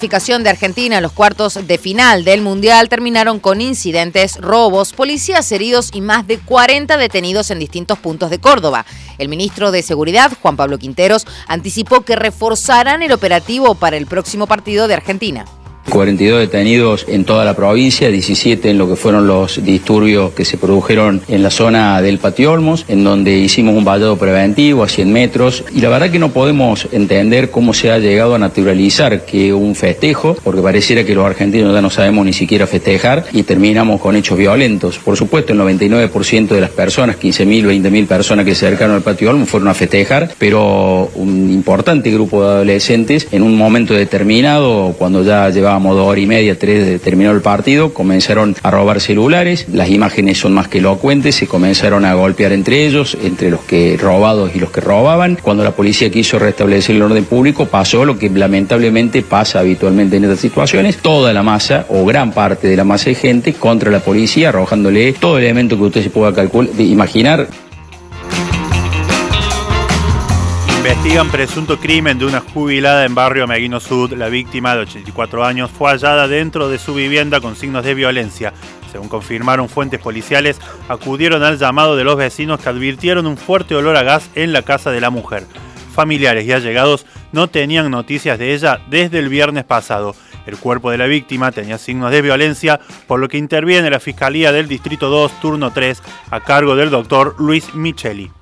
Clasificación de Argentina en los cuartos de final del Mundial terminaron con incidentes, robos, policías heridos y más de 40 detenidos en distintos puntos de Córdoba. El ministro de Seguridad, Juan Pablo Quinteros, anticipó que reforzarán el operativo para el próximo partido de Argentina. 42 detenidos en toda la provincia, 17 en lo que fueron los disturbios que se produjeron en la zona del Patio Olmos, en donde hicimos un vallado preventivo a 100 metros. Y la verdad que no podemos entender cómo se ha llegado a naturalizar que un festejo, porque pareciera que los argentinos ya no sabemos ni siquiera festejar y terminamos con hechos violentos. Por supuesto, el 99% de las personas, 15.000, 20.000 personas que se acercaron al Patio Olmos fueron a festejar, pero un importante grupo de adolescentes en un momento determinado, cuando ya llevábamos 2 horas y media, 3 de terminado el partido, comenzaron a robar celulares. Las imágenes son más que elocuentes, se comenzaron a golpear entre ellos, entre los que robados y los que robaban. Cuando la policía quiso restablecer el orden público, pasó lo que lamentablemente pasa habitualmente en estas situaciones: toda la masa o gran parte de la masa de gente contra la policía, arrojándole todo elemento que usted se pueda imaginar. Investigan presunto crimen de una jubilada en barrio Meguino Sud. La víctima, de 84 años, fue hallada dentro de su vivienda con signos de violencia. Según confirmaron fuentes policiales, acudieron al llamado de los vecinos que advirtieron un fuerte olor a gas en la casa de la mujer. Familiares y allegados no tenían noticias de ella desde el viernes pasado. El cuerpo de la víctima tenía signos de violencia, por lo que interviene la Fiscalía del Distrito 2, turno 3, a cargo del doctor Luis Micheli.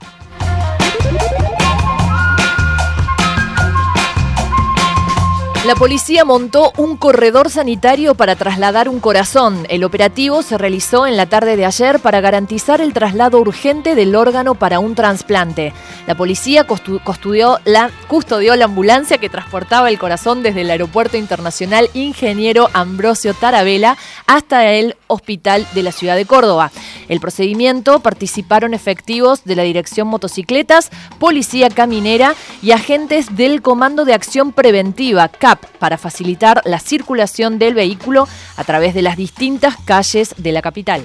La policía montó un corredor sanitario para trasladar un corazón. El operativo se realizó en la tarde de ayer para garantizar el traslado urgente del órgano para un trasplante. La policía custodió la ambulancia que transportaba el corazón desde el Aeropuerto Internacional Ingeniero Ambrosio Tarabella hasta el Hospital de la Ciudad de Córdoba. El procedimiento participaron efectivos de la Dirección Motocicletas, Policía Caminera y agentes del Comando de Acción Preventiva, CAP, para facilitar la circulación del vehículo a través de las distintas calles de la capital.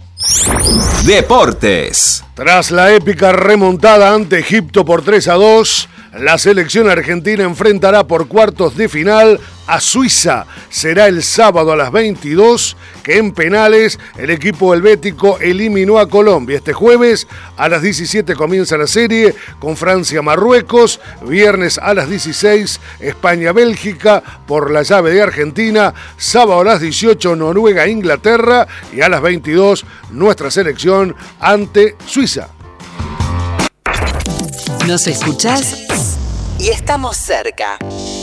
Deportes. Tras la épica remontada ante Egipto por 3-2, la selección argentina enfrentará por cuartos de final a Suiza. Será el sábado a las 22, que en penales el equipo helvético eliminó a Colombia. Este jueves a las 17 comienza la serie con Francia-Marruecos. Viernes a las 16, España-Bélgica por la llave de Argentina. Sábado a las 18, Noruega-Inglaterra. Y a las 22, nuestra selección ante Suiza. Nos escuchás y estamos cerca.